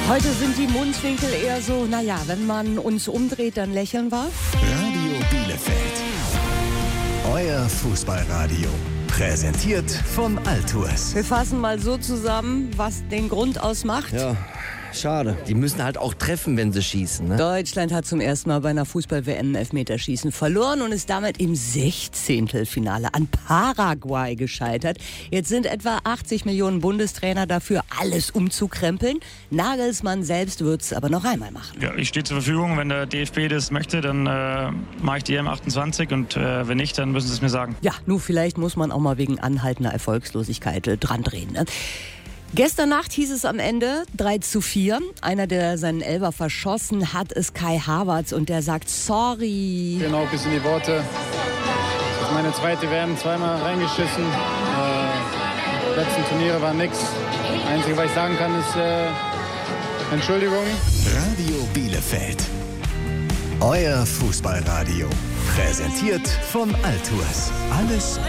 Heute sind die Mundwinkel eher so, naja, wenn man uns umdreht, dann lächeln wir. Radio Bielefeld. Euer Fußballradio. Präsentiert von Altours. Wir fassen mal so zusammen, was den Grund ausmacht. Ja, schade. Die müssen halt auch treffen, wenn sie schießen. Ne? Deutschland hat zum ersten Mal bei einer Fußball-WM im Elfmeterschießen verloren und ist damit im 16. Finale an Paraguay gescheitert. Jetzt sind etwa 80 Millionen Bundestrainer dafür, alles umzukrempeln. Nagelsmann selbst wird es aber noch einmal machen. Ja, ich stehe zur Verfügung. Wenn der DFB das möchte, dann mache ich die EM28 und wenn nicht, dann müssen sie es mir sagen. Ja, nur vielleicht muss man auch mal wegen anhaltender Erfolgslosigkeit dran drehen. Ne? Gestern Nacht hieß es am Ende 3:4. Einer, der seinen Elfer verschossen hat, ist Kai Havertz und der sagt sorry. Genau, bis in die Worte. Das ist meine zweite WM, zweimal reingeschissen. Die letzten Turniere waren nix. Das Einzige, was ich sagen kann, ist Entschuldigung. Radio Bielefeld. Euer Fußballradio. Präsentiert von Altours. Alles